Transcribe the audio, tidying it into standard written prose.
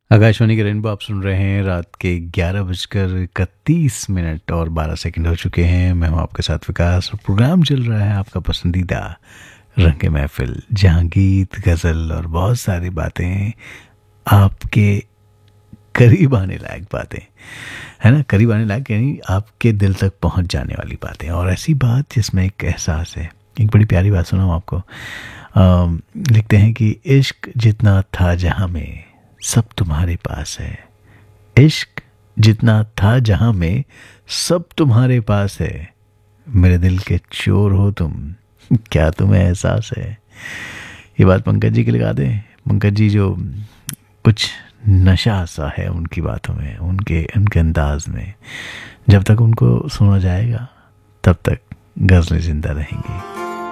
आकाशवाणी के रेनबो आप सुन रहे हैं। रात के 11:31 और 12 सेकंड हो चुके हैं। मैं हूं आपके साथ विकास और प्रोग्राम चल रहा है आपका पसंदीदा रंग महफिल, जहां गीत, गज़ल और बहुत सारी बातें आपके करीब आने लायक बातें, है ना, करीब आने लायक यानी आपके दिल तक पहुंच जाने वाली बातें, और ऐसी बात जिसमें एक एहसास है। एक बड़ी प्यारी बात सुनाऊं आपको। लिखते हैं कि इश्क जितना था जहां में सब तुम्हारे पास है। इश्क जितना था जहां में सब तुम्हारे पास है। मेरे दिल के चोर हो तुम, क्या तुम्हें एहसास है? ये बात पंकज जी के लिए गा दें। पंकज जी जो कुछ नशा सा है उनकी बातों में, उनके उनके अंदाज में। जब तक उनको सुना जाएगा तब तक गज़लें जिंदा रहेंगी।